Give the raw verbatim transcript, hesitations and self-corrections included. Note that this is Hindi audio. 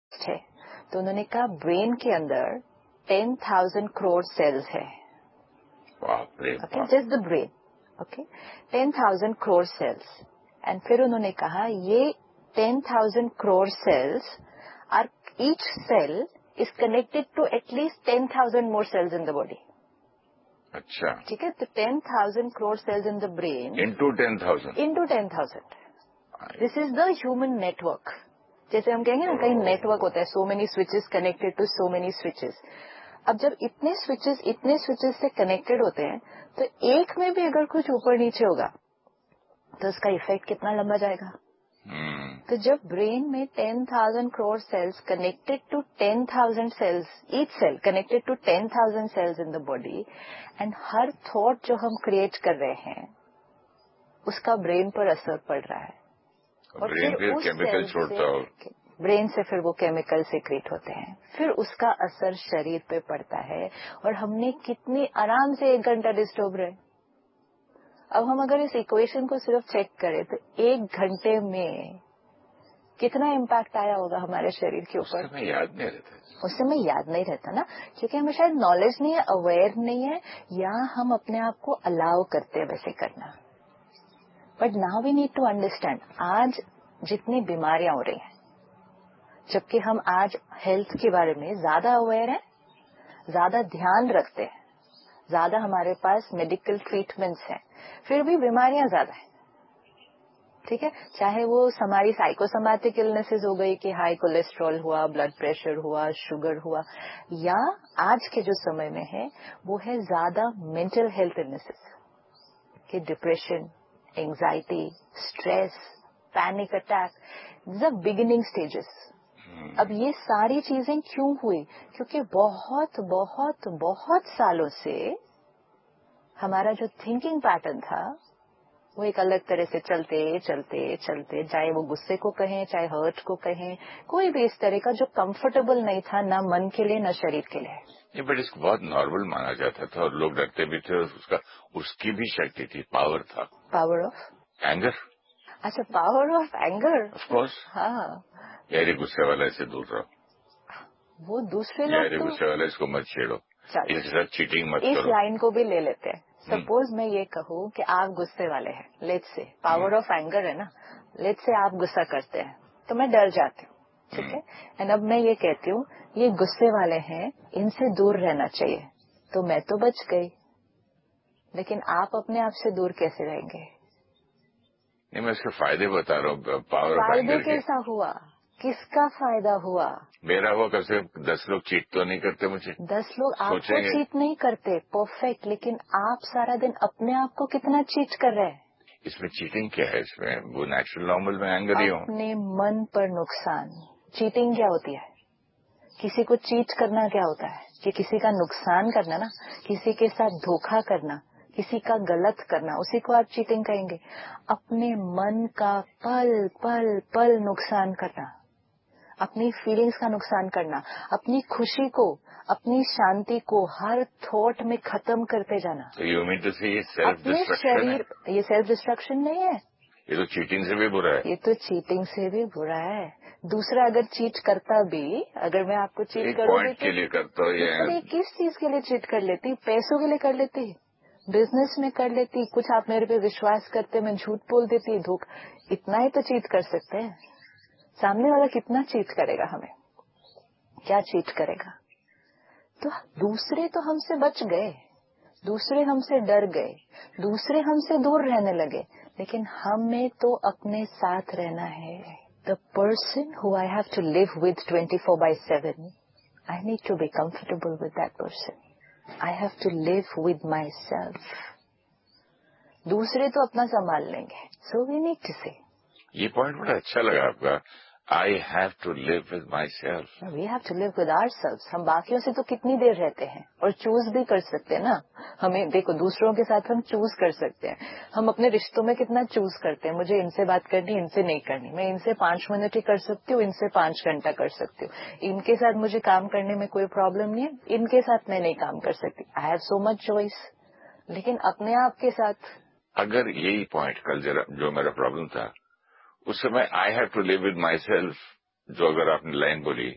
है, तो उन्होंने कहा ब्रेन के अंदर टेन थाउजेंड करोड़ सेल्स है. Okay, just the brain. Okay, ten thousand crore sales. And फिर उन्होंने कहा ये ten thousand crore sales are each cell is connected to at least ten thousand more sales in the body. अच्छा, ठीक है, तो ten thousand crore sales in the brain into ten thousand into ten thousand. This is the human network. जैसे हम कहेंगे ना कहीं नेटवर्क होता है, so many switches connected to so many switches. अब जब इतने स्विचेस इतने स्विचेस से कनेक्टेड होते हैं तो एक में भी अगर कुछ ऊपर नीचे होगा तो उसका इफेक्ट कितना लंबा जाएगा. hmm. तो जब ब्रेन में ten thousand crore sales connected to ten thousand sales, each cell connected to ten thousand sales in the body, and her thought जो हम क्रिएट कर रहे हैं उसका ब्रेन पर असर पड़ रहा है. और ब्रेन फिर केमिकल छोड़ता हो, ब्रेन से फिर वो केमिकल सीक्रेट होते हैं, फिर उसका असर शरीर पे पड़ता है. और हमने कितनी आराम से एक घंटा डिस्टर्ब रहे. अब हम अगर इस इक्वेशन को सिर्फ चेक करें तो एक घंटे में कितना इम्पैक्ट आया होगा हमारे शरीर के ऊपर. उस समय याद नहीं रहता. उस समय याद नहीं रहता ना, क्योंकि हमें शायद नॉलेज नहीं है, अवेयर नहीं है, या हम अपने आप को अलाउ करते हैं वैसे करना. But now we need to understand, आज जितनी बीमारियां हो रही हैं, जबकि हम आज हेल्थ के बारे में ज्यादा अवेयर हैं, ज्यादा ध्यान रखते हैं, ज्यादा हमारे पास मेडिकल ट्रीटमेंट्स हैं, फिर भी बीमारियां ज्यादा हैं. ठीक है, चाहे वो हमारी साइकोसोमैटिक इलनेसेस हो गई कि हाई कोलेस्ट्रॉल हुआ, ब्लड प्रेशर हुआ, शुगर हुआ, या आज के जो समय में है वो है ज्यादा मेंटल हेल्थ इलनेसेस कि depression, anxiety, stress, panic attack, this are beginning stages. अब ये सारी चीजें क्यों हुई? क्योंकि बहुत बहुत बहुत सालों से हमारा जो थिंकिंग पैटर्न था वो एक अलग तरह से चलते चलते चलते, चाहे वो गुस्से को कहें, चाहे हर्ट को कहें, कोई भी इस तरह का जो कंफर्टेबल नहीं था, ना मन के लिए ना शरीर के लिए. ये बट इसको बहुत नॉर्मल माना जाता था और लोग डरते भी थे. उसका उसकी भी शक्ति थी, पावर था. Power of anger. अच्छा, power of anger. Of course. हाँ, यार गुस्से वाला इससे दूर रहो, वो दूसरे यार लोग तो गुस्से वाला इसको मत छेड़ो, इसके साथ चीटिंग मत इस करो. लाइन को भी ले लेते हैं. सपोज मैं ये कहूँ कि आप गुस्से वाले हैं, let's say power of anger है ना, लेट्स से आप गुस्सा करते हैं तो मैं डर जाती हूँ. ठीक है, एंड अब मैं ये कहती हूँ ये गुस्से वाले हैं, इनसे दूर रहना चाहिए, तो मैं तो बच गई. लेकिन आप अपने आप से दूर कैसे रहेंगे? नहीं, मैं इसके फायदे बता रहा हूँ. पावर ऑफ फायदे एंगर के कैसा हुआ? किसका फायदा हुआ? मेरा हुआ. कम से कम दस लोग चीट तो नहीं करते मुझे. दस लोग आपको सोचेंगे. चीट नहीं करते, परफेक्ट, लेकिन आप सारा दिन अपने आप को कितना चीट कर रहे हैं? इसमें चीटिंग क्या है? इसमें वो नेचुरल नॉर्मल में एंगर ही हो. अपने मन पर नुकसान. चीटिंग क्या होती है? किसी को चीट करना क्या होता है? कि किसी का नुकसान करना ना, किसी के साथ धोखा करना, किसी का गलत करना, उसी को आप चीटिंग कहेंगे. अपने मन का पल पल पल नुकसान करना, अपनी फीलिंग्स का नुकसान करना, अपनी खुशी को, अपनी शांति को हर थॉट में खत्म करते जाना. तो यू मीन टू से ये सेल्फ अपने डिस्ट्रक्शन है? शरीर, ये सेल्फ डिस्ट्रक्शन नहीं है, ये तो चीटिंग से भी बुरा है. ये तो चीटिंग से भी बुरा है. दूसरा अगर चीट करता भी, अगर मैं आपको चीट एक करूँ पॉइंट के लिए करता हूँ. ये तो किस चीज के लिए चीट कर लेती? पैसों के लिए कर लेती, बिजनेस में कर लेती, कुछ आप मेरे पे विश्वास करते, मैं झूठ बोल देती, धोखा. इतना ही तो चीट कर सकते हैं. सामने वाला कितना चीट करेगा हमें? क्या चीट करेगा? तो दूसरे तो हमसे बच गए, दूसरे हमसे डर गए, दूसरे हमसे दूर रहने लगे, लेकिन हमें तो अपने साथ रहना है. The person who I have to live with twenty four by seven, I need to be comfortable with that person. I have to live with my self. दूसरे तो अपना संभाल लेंगे. सो वी नीड टू से. ये पॉइंट बड़ा अच्छा लगा आपका. I have to live with my self. We have to live with ourselves. हम बाकियों से तो कितनी देर रहते हैं, और चूज भी कर सकते हैं ना. हमें देखो, दूसरों के साथ हम चूज कर सकते हैं. हम अपने रिश्तों में कितना चूज करते हैं, मुझे इनसे बात करनी, इनसे नहीं करनी. मैं इनसे पांच मिनट ही कर सकती हूँ, इनसे पांच घंटा कर सकती हूँ. इनके साथ मुझे काम करने में कोई प्रॉब्लम नहीं है, इनके साथ मैं नहीं काम कर सकती. I have so much choice. लेकिन अपने आप के साथ अगर यही पॉइंट कल जरा जो मेरा प्रॉब्लम था, उस समय I have to live with my self, जो अगर आपने लाइन बोली,